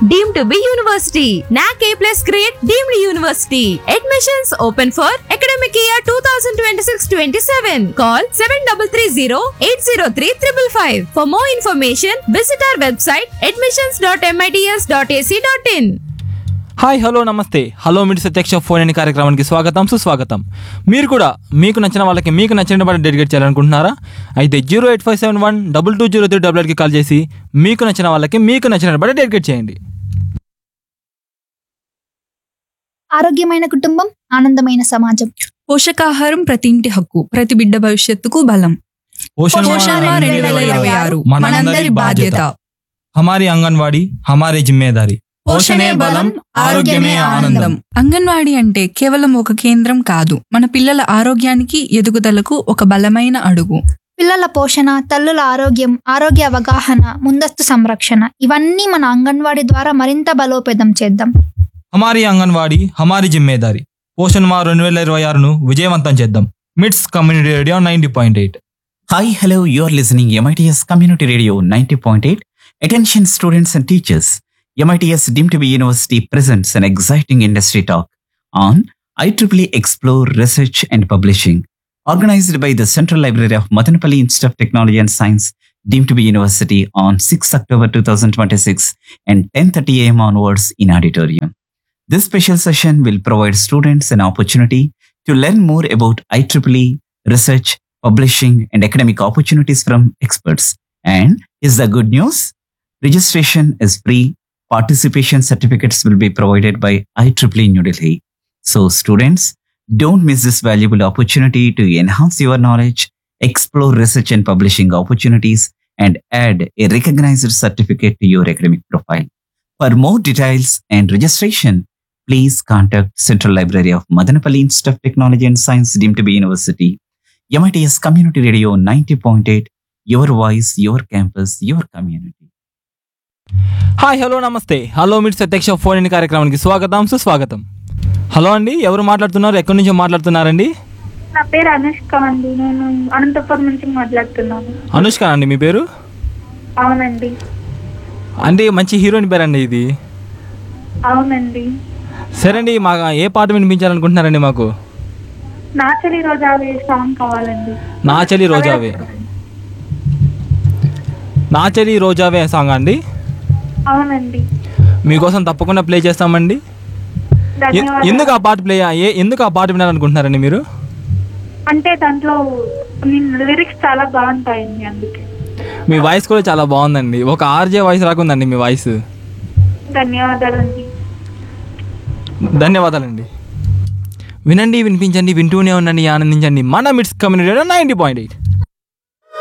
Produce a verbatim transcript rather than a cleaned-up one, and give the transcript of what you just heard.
deemed to be university. N A C A plus grade deemed university. Admissions open for academic year twenty twenty-six twenty-seven. Call seven three three zero eight zero three five five five. For more information, visit our website admissions dot mits dot a c dot in. Hi hello నమస్తే hello mid ప్రత్యక్ష phone in కార్యక్రమానికి స్వాగతం సుస్వాగతం. మీరు కూడా మీకు నచ్చిన వాళ్ళకి మీకు నచ్చిన పాట డెడికేట్ చేయాలనుకుంటున్నారా? అయితే zero eight five seven one double two zero three double ఎయిట్కి కాల్ చేసి మీకు నచ్చిన వాళ్ళకి మీకు నచ్చిన పాట డెడికేట్ చేయండి. ఆరోగ్యమైన కుటుంబం, ఆనందమైన సమాజం. పోషకాహారం ప్రతి ఇంటి హక్కు, ప్రతి బిడ్డ భవిష్యత్తుకు బలం. పోషణ రెండు వేల ఇరవై ఆరు మనందరి బాధ్యత. హమారీ అంగన్వాడీ హమారీ జిమ్మేదారీ. పోషణే బలం, ఆరోగ్యమే ఆనందం. అంగన్వాడీ అంటే కేవలం ఒక కేంద్రం కాదు, మన పిల్లల ఆరోగ్యానికి ఎదుగుదలకు ఒక బలమైన అడుగు. పిల్లల పోషణ, తల్లుల ఆరోగ్యం, ఆరోగ్య అవగాహన, ముందస్తు సంరక్షణ ఇవన్నీ మన అంగన్వాడీ ద్వారా మరింత బలోపేతం చేద్దాం. హమారీ అంగన్వాడీ హమారీ జిమ్మేదారీ. పోషణ మా రెండు వేల ఇరవై ఆరును విజయవంతం చేద్దాం. మిట్స్ community radio ninety point eight. Hi, hello, you are listening M I T S Community Radio ninety point eight. Attention students and teachers. M I T S Deemed to be University presents an exciting industry talk on I triple E Explore Research and Publishing, organized by the Central Library of Madanapalli Institute of Technology and Science, Deemed to be University on sixth October twenty twenty-six and ten thirty a m onwards in auditorium. This special session will provide students an opportunity to learn more about I triple E, research, publishing and academic opportunities from experts. And is the good news? Registration is free. Participation certificates will be provided by I triple E New Delhi. So students, don't miss this valuable opportunity to enhance your knowledge, explore research and publishing opportunities, and add a recognized certificate to your academic profile. For more details and registration, please contact Central Library of Madanapalli Institute of Technology and Science, Deemed to be University. M I T S Community Radio ninety point eight, your voice, your campus, your community. Hi hello నమస్తే hello మిట్స్ ప్రత్యక్ష phone in కార్యక్రమానికి స్వాగతం సుస్వాగతం. Hello అండి, ఎవరు మాట్లాడుతున్నారు? ఎక్కడి నుంచి మాట్లాడుతున్నారండి? నా పేరు అనుష్క అండి, నేను అనంతపురం నుంచి మాట్లాడుతున్నాను. అనుష్క అండి మీ పేరు? అవునండి. అంటే మంచి హీరోయిన్ పేరండి ఇది. అవునండి. సరే అండి, మా ఏ పాట వినిపించాలనుకుంటున్నారండి? మాకు నా చలి రోజావే సాంగ్ కావాలండి. నా చలి రోజావే నా చలి రోజావే సాంగ్ అండి? అవునండి. మీకోసం తప్పకుండా ప్లే చేస్తామండి. ఎందుకు ఆ పాట ప్లే ఏ ఎందుకు ఆ పాట వినాలనుకుంటున్నారండి మీరు? అంటే దాంట్లో లిరిక్స్ చాలా బాగుంటాయండి, అందుకే. మీ వాయిస్ కూడా చాలా బాగుందండి, ఒక ఆర్జే వాయిస్ రాకుందండి మీ వాయిస్. ధన్యవాదాలండి. ధన్యవాదాలండి. వినండి, వినిపించండి, వింటూనే ఉండండి, ఆనందించండి. మన మిట్స్ కమ్యూనిటీ నైంటీ పాయింట్ ఎయిట్.